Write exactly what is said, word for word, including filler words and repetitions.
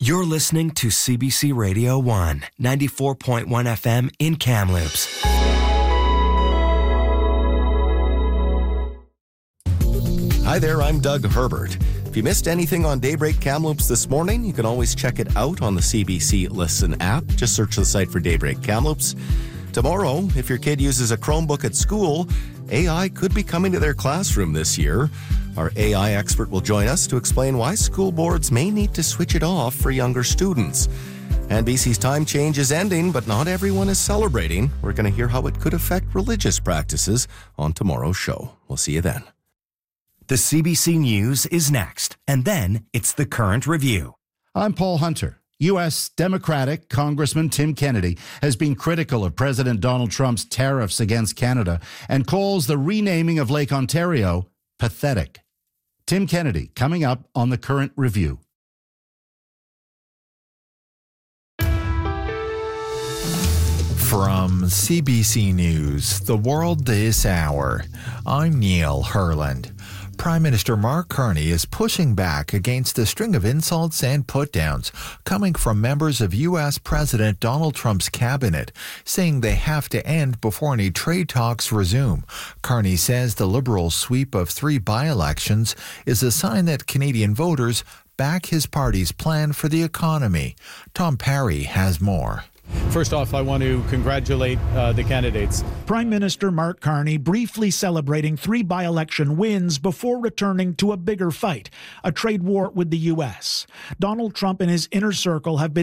You're listening to C B C Radio one, ninety-four point one F M in Kamloops. Hi there, I'm Doug Herbert. If you missed anything on Daybreak Kamloops this morning, you can always check it out on the C B C Listen app. Just search the site for Daybreak Kamloops. Tomorrow, if your kid uses a Chromebook at school, A I could be coming to their classroom this year. Our A I expert will join us to explain why school boards may need to switch it off for younger students. And B C's time change is ending, but not everyone is celebrating. We're going to hear how it could affect religious practices on tomorrow's show. We'll see you then. The C B C News is next, and then it's the Current Review. I'm Paul Hunter. U S Democratic Congressman Tim Kennedy has been critical of President Donald Trump's tariffs against Canada and calls the renaming of Lake Ontario pathetic. Tim Kennedy coming up on the Current Review. From C B C News, The World This Hour, I'm Neil Herland. Prime Minister Mark Carney is pushing back against a string of insults and put-downs coming from members of U S President Donald Trump's cabinet, saying they have to end before any trade talks resume. Carney says the Liberals' sweep of three by-elections is a sign that Canadian voters back his party's plan for the economy. Tom Parry has more. First off, I want to congratulate uh, the candidates. Prime Minister Mark Carney briefly celebrating three by-election wins before returning to a bigger fight, a trade war with the U S. Donald Trump and his inner circle have been